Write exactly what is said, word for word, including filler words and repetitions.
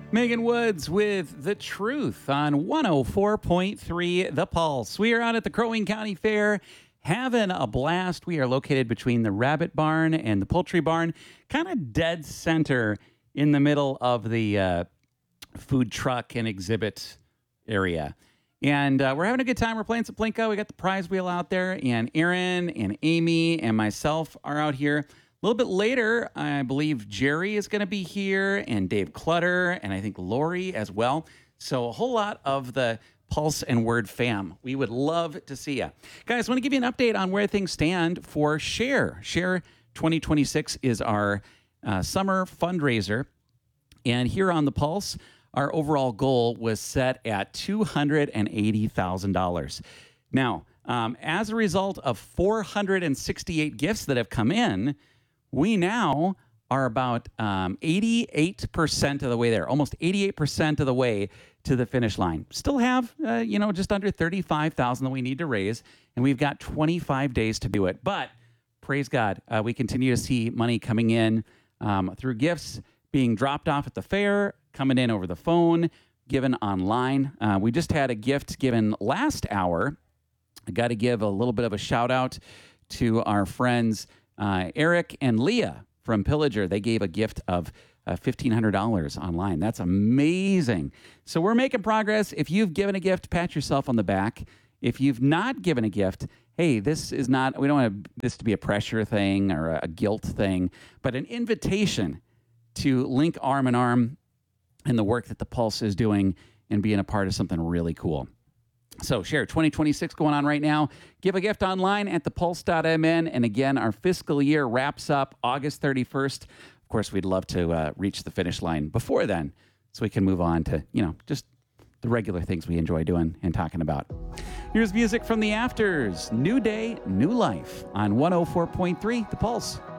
Megan Woods with The Truth on one oh four point three The Pulse. We are out at the Crow Wing County Fair having a blast. We are located between the Rabbit Barn and the Poultry Barn, kind of dead center in the middle of the uh, food truck and exhibit area. And uh, we're having a good time. We're playing some Plinko. We got the prize wheel out there, and Aaron and Amy and myself are out here. A little bit later, I believe Jerry is going to be here, and Dave Clutter, and I think Lori as well. So a whole lot of the Pulse and Word fam. We would love to see you. Guys, I want to give you an update on where things stand for Share. Share twenty twenty-six is our uh, summer fundraiser. And here on the Pulse, our overall goal was set at two hundred eighty thousand dollars. Now, um, as a result of four hundred sixty-eight gifts that have come in, we now are about um, eighty-eight percent of the way there, almost eighty-eight percent of the way to the finish line. Still have, uh, you know, just under thirty-five thousand dollars that we need to raise, and we've got twenty-five days to do it. But praise God, uh, we continue to see money coming in um, through gifts being dropped off at the fair, coming in over the phone, given online. Uh, we just had a gift given last hour. I got to give a little bit of a shout out to our friends Uh, Eric and Leah from Pillager. They gave a gift of uh, fifteen hundred dollars online. That's amazing. So we're making progress. If you've given a gift, pat yourself on the back. If you've not given a gift, hey, this is not, we don't want this to be a pressure thing or a guilt thing, but an invitation to link arm in arm in the work that the Pulse is doing and being a part of something really cool. So Share twenty twenty-six going on right now. Give a gift online at the pulse dot m n. And again, our fiscal year wraps up August thirty-first. Of course, we'd love to uh, reach the finish line before then so we can move on to, you know, just the regular things we enjoy doing and talking about. Here's music from the Afters. New Day, New Life on one oh four point three The Pulse.